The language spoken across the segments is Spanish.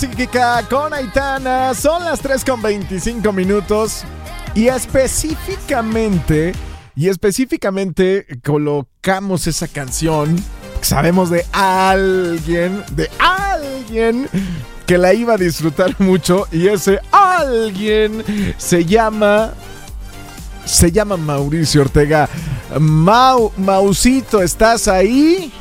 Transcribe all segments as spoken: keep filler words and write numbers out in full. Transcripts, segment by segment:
Psíquica con Aitana, son las tres con veinticinco minutos y específicamente, y específicamente colocamos esa canción, sabemos de alguien, de alguien que la iba a disfrutar mucho y ese alguien se llama, se llama Mauricio Ortega. Mau, Mausito, ¿estás ahí?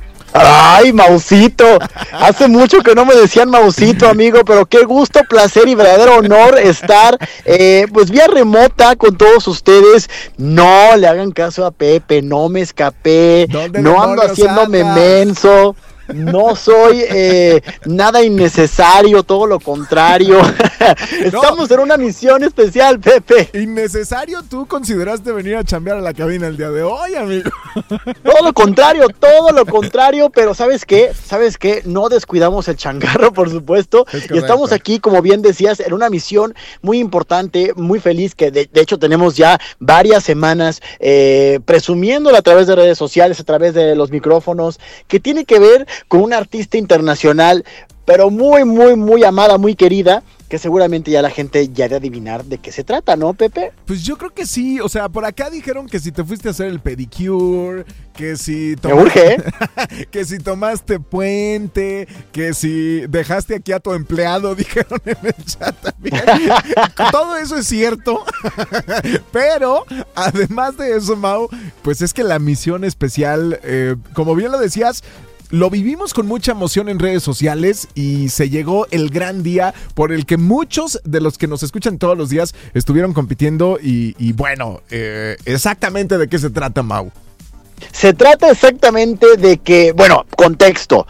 Ay, Mausito, hace mucho que no me decían Mausito, amigo, pero qué gusto, placer y verdadero honor estar, eh, pues vía remota con todos ustedes. No le hagan caso a Pepe, no me escapé, no ando haciéndome andas? menso. No soy eh, nada innecesario, todo lo contrario. Estamos no. en una misión especial, Pepe. ¿Innecesario tú consideraste venir a chambear a la cabina el día de hoy, amigo? Todo lo contrario, todo lo contrario, pero ¿sabes qué? ¿Sabes qué? No descuidamos el changarro, por supuesto. Y estamos aquí, como bien decías, en una misión muy importante, muy feliz, que de, de hecho tenemos ya varias semanas eh, presumiéndola a través de redes sociales, a través de los micrófonos, que tiene que ver con una artista internacional, pero muy, muy, muy amada, muy querida, que seguramente ya la gente ya de adivinar de qué se trata, ¿no, Pepe? Pues yo creo que sí, o sea, por acá dijeron que si te fuiste a hacer el pedicure, que si tomaste, me urge, ¿eh? que si tomaste puente, que si dejaste aquí a tu empleado, dijeron en el chat también. Todo eso es cierto, pero además de eso, Mau, pues es que la misión especial, eh, como bien lo decías, lo vivimos con mucha emoción en redes sociales y se llegó el gran día por el que muchos de los que nos escuchan todos los días estuvieron compitiendo y, y bueno, eh, exactamente de qué se trata, Mau. Se trata exactamente de que, bueno, contexto,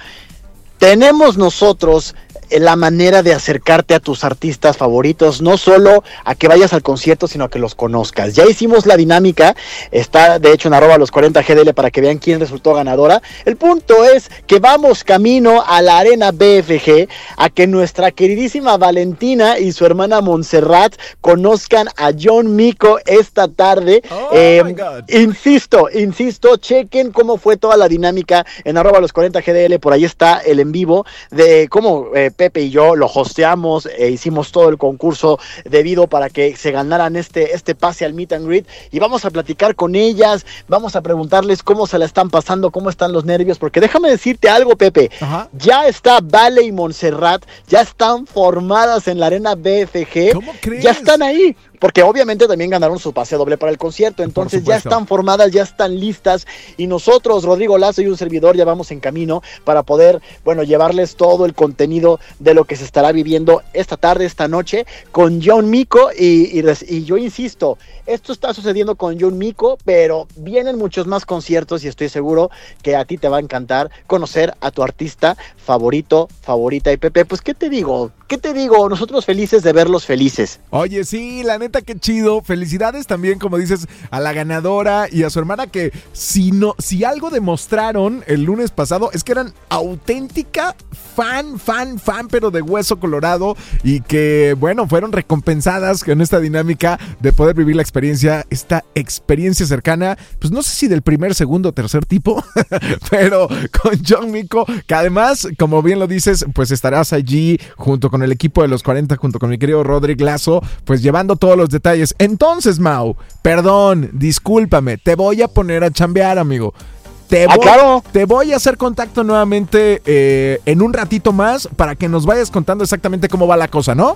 tenemos nosotros la manera de acercarte a tus artistas favoritos, no solo a que vayas al concierto, sino a que los conozcas. Ya hicimos la dinámica, está de hecho en arroba los cuarenta G D L para que vean quién resultó ganadora. El punto es que vamos camino a la Arena B F G, a que nuestra queridísima Valentina y su hermana Montserrat conozcan a John Mico esta tarde. Oh eh, my God. Insisto, insisto, chequen cómo fue toda la dinámica en arroba los cuarenta G D L, por ahí está el en vivo de cómo eh, Pepe y yo lo hosteamos, e hicimos todo el concurso debido para que se ganaran este, este pase al meet and greet, y vamos a platicar con ellas, vamos a preguntarles cómo se la están pasando, cómo están los nervios, porque déjame decirte algo, Pepe. Ajá. Ya está Vale y Montserrat, ya están formadas en la Arena B F G. ¿Cómo crees? Ya están ahí. Porque obviamente también ganaron su pase doble para el concierto, entonces ya están formadas, ya están listas, y nosotros, Rodrigo Lazo y un servidor, ya vamos en camino para poder, bueno, llevarles todo el contenido de lo que se estará viviendo esta tarde, esta noche, con John Mico, y, y, y yo insisto, esto está sucediendo con John Mico, pero vienen muchos más conciertos y estoy seguro que a ti te va a encantar conocer a tu artista favorito, favorita. Y Pepe, pues ¿qué te digo? ¿Qué te digo? Nosotros felices de verlos felices. Oye, sí, la neta, qué chido. Felicidades también, como dices, a la ganadora y a su hermana, que si no, si algo demostraron el lunes pasado es que eran auténtica fan, fan, fan, pero de hueso colorado, y que, bueno, fueron recompensadas con esta dinámica de poder vivir la experiencia, esta experiencia cercana, pues no sé si del primer, segundo, tercer tipo, pero con John Mico, que además, como bien lo dices, pues estarás allí junto con el equipo de los cuarenta, junto con mi querido Rodrigo Lazo, pues llevando todos los detalles. Entonces, Mau, perdón, discúlpame, te voy a poner a chambear, amigo. Te voy, ah, claro. te voy a hacer contacto nuevamente eh, en un ratito más para que nos vayas contando exactamente cómo va la cosa, ¿no?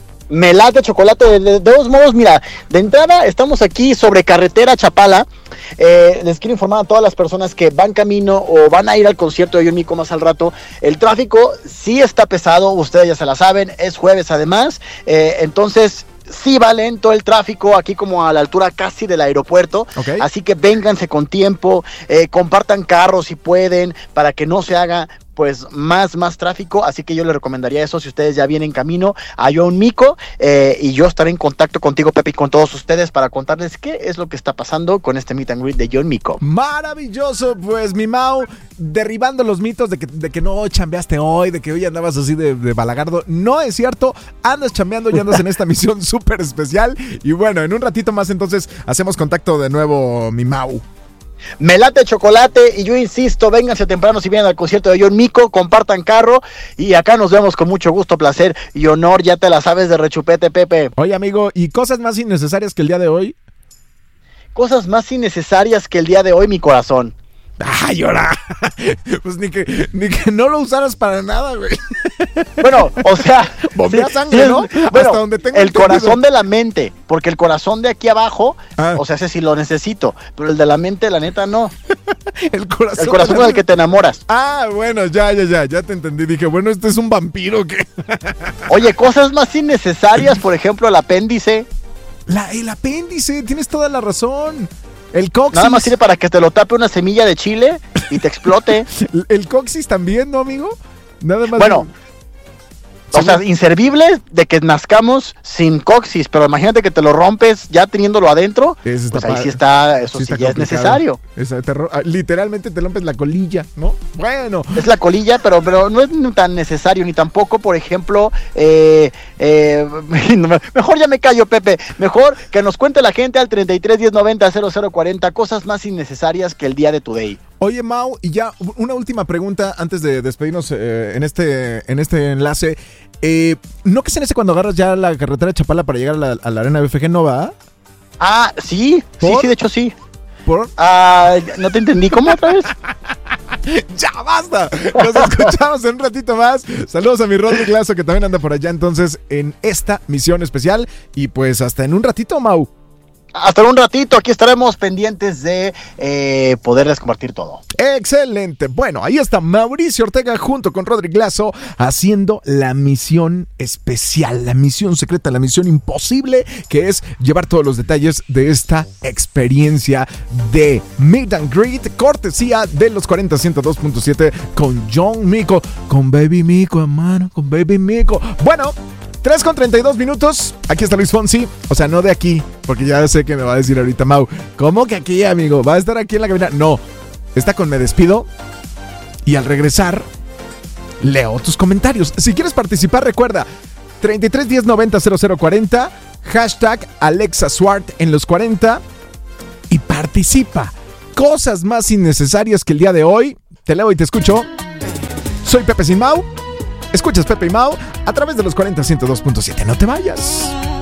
Me late chocolate. De, de, de todos modos, mira, de entrada estamos aquí sobre carretera Chapala. Eh, les quiero informar a todas las personas que van camino o van a ir al concierto de John Mico más al rato. El tráfico sí está pesado, ustedes ya se la saben, es jueves además, eh, entonces sí va lento el tráfico aquí como a la altura casi del aeropuerto, okay. Así que vénganse con tiempo, eh, compartan carros si pueden, para que no se haga pues más, más tráfico, así que yo les recomendaría eso si ustedes ya vienen camino a John Mico, eh, y yo estaré en contacto contigo, Pepe, y con todos ustedes para contarles qué es lo que está pasando con este meet and greet de John Mico. Maravilloso, pues mi Mau, derribando los mitos de que, de que no chambeaste hoy, de que hoy andabas así de, de balagardo, no es cierto, andas chambeando y andas en esta misión súper especial, y bueno, en un ratito más entonces hacemos contacto de nuevo, mi Mau. Me late chocolate y yo insisto, vénganse temprano si vienen al concierto de John Mico, compartan carro y acá nos vemos con mucho gusto, placer y honor, ya te la sabes de rechupete, Pepe. Oye, amigo, ¿y cosas más innecesarias que el día de hoy? Cosas más innecesarias que el día de hoy, mi corazón. Ay, ahora. Pues ni que, ni que no lo usaras para nada, güey. Bueno, o sea, bombea sí, sangre, sí, ¿no? Bueno, hasta donde tengo el entendido. corazón de la mente, porque el corazón de aquí abajo, Ah. o sea, ese sí lo necesito, pero el de la mente, la neta, no. El corazón. El corazón con el que te enamoras. Ah, bueno, ya, ya, ya, ya te entendí. Dije, bueno, ¿este es un vampiro que Oye, cosas más innecesarias, por ejemplo, el apéndice, La, el apéndice, tienes toda la razón. El coxis. nada más sirve para que te lo tape una semilla de chile y te explote. El, el coxis también, ¿no, amigo? Nada más. Bueno, o Sí, sea, ¿no? inservible de que nazcamos sin coxis, pero imagínate que te lo rompes ya teniéndolo adentro, Ese está pues ahí pa- sí está, eso sí, está ya es complicado. necesario. Esa, te ro- ah, literalmente te rompes la colilla, ¿no? Bueno. Es la colilla, pero, pero no es ni tan necesario, ni tampoco, por ejemplo, eh, eh, mejor ya me callo, Pepe, mejor que nos cuente la gente al treinta y tres diez noventa cero cero cuarenta cosas más innecesarias que el día de Today. Oye, Mau, y ya una última pregunta antes de despedirnos eh, en, este, en este enlace. Eh, ¿No que es en ese cuando agarras ya la carretera de Chapala para llegar a la, a la arena B F G, no va? Ah, sí, sí, ¿Por? sí, de hecho sí. ¿Por? Ah, no te entendí, ¿cómo otra vez? ¡Ya basta! Nos escuchamos en un ratito más. Saludos a mi Rodri Glazo que también anda por allá entonces en esta misión especial. Y pues hasta en un ratito, Mau. Hasta en un ratito, aquí estaremos pendientes de eh, poderles compartir todo. Excelente. Bueno, ahí está Mauricio Ortega junto con Rodri Glazo haciendo la misión especial, la misión secreta, la misión imposible, que es llevar todos los detalles de esta experiencia de Meet and Greet, cortesía de los cuarenta ciento dos punto siete con John Mico, con Baby Mico, hermano, con Baby Mico. Bueno, tres con treinta y dos minutos. Aquí está Luis Fonsi. O sea, no de aquí, porque ya sé que me va a decir ahorita Mau. ¿Cómo que aquí, amigo? ¿Va a estar aquí en la cabina? No. Está con Me Despido. Y al regresar, leo tus comentarios. Si quieres participar, recuerda treinta y tres diez noventa cero cero cuarenta. Hashtag Alexa Swart en los cuarenta. Y participa. Cosas más innecesarias que el día de hoy. Te leo y te escucho. Soy Pepe Sin Mau. Escuchas Pepe y Mau a través de los cuarenta ciento dos punto siete. No te vayas.